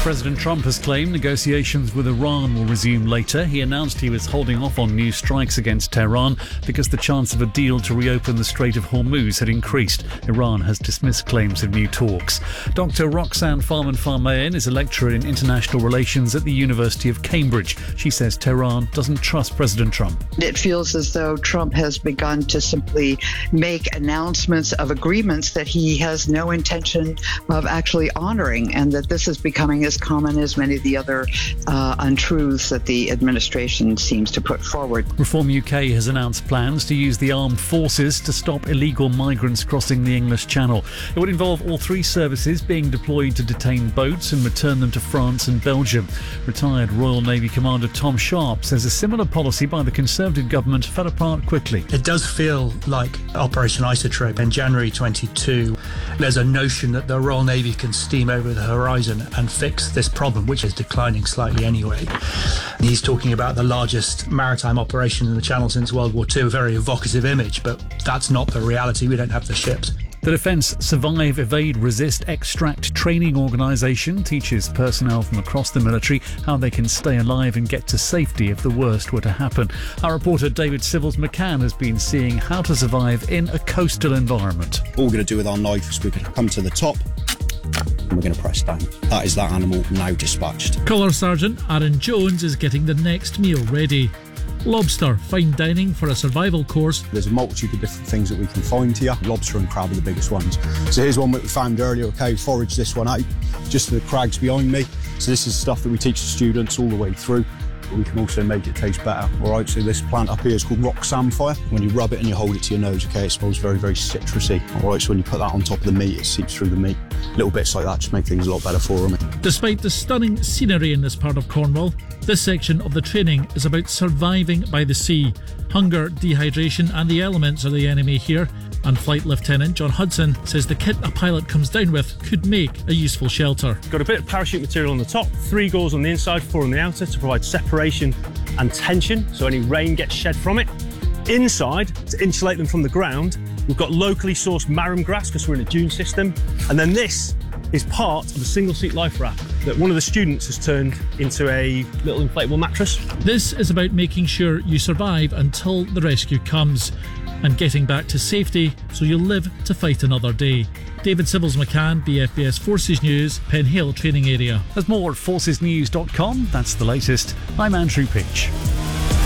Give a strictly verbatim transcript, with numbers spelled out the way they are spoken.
President Trump has claimed negotiations with Iran will resume later. He announced he was holding off on new strikes against Tehran because the chance of a deal to reopen the Strait of Hormuz had increased. Iran has dismissed claims of new talks. Doctor Roxanne Farman-Farmayan is a lecturer in international relations at the University of Cambridge. She says Tehran doesn't trust President Trump. It feels as though Trump has begun to simply make announcements of agreements that he has no intention of actually honoring, and that this is becoming as common as many of the other uh, untruths that the administration seems to put forward. Reform U K has announced plans to use the armed forces to stop illegal migrants crossing the English Channel. It would involve all three services being deployed to detain boats and return them to France and Belgium. Retired Royal Navy Commander Tom Sharp says a similar policy by the Conservative government fell apart quickly. It does feel like Operation Isotrope in January twenty-two. There's a notion that the Royal Navy can steam over the horizon and fix this problem, which is declining slightly anyway. He's talking about the largest maritime operation in the Channel since World War Two, a very evocative image, but that's not the reality. We don't have the ships. The Defence Survive, Evade, Resist, Extract training organisation teaches personnel from across the military how they can stay alive and get to safety if the worst were to happen. Our reporter David Civils-McCann has been seeing how to survive in a coastal environment. All we're going to do with our knife is we're going to come to the top and we're going to press down. That is that animal now dispatched. Colour Sergeant Aaron Jones is getting the next meal ready. Lobster, fine dining for a survival course. There's a multitude of different things that we can find here. Lobster and crab are the biggest ones. So here's one that we found earlier. Okay, forage this one out, just for the crags behind me. So this is stuff that we teach the students all the way through. But we can also make it taste better. All right, so this plant up here is called rock samphire. When you rub it and you hold it to your nose, okay, it smells very, very citrusy. All right, so when you put that on top of the meat, it seeps through the meat. Little bits like that just make things a lot better for them. Despite the stunning scenery in this part of Cornwall, this section of the training is about surviving by the sea. Hunger, dehydration and the elements are the enemy here, and Flight Lieutenant John Hudson says the kit a pilot comes down with could make a useful shelter. Got a bit of parachute material on the top, three gauze on the inside, four on the outer to provide separation and tension so any rain gets shed from it. Inside, to insulate them from the ground, we've got locally sourced marram grass because we're in a dune system, and then this is part of a single seat life raft that one of the students has turned into a little inflatable mattress. This is about making sure you survive until the rescue comes and getting back to safety so you'll live to fight another day. David Civils-McCann, B F B S Forces News, Penhill Training Area. There's more at forces news dot com. That's the latest. I'm Andrew Peach.